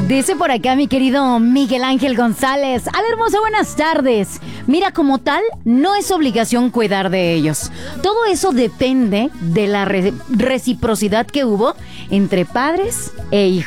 Dice por acá mi querido Miguel Ángel González. Hola, hermosa, buenas tardes. Mira, como tal, no es obligación cuidar de ellos. Todo eso depende de la reciprocidad que hubo entre padres e hijos.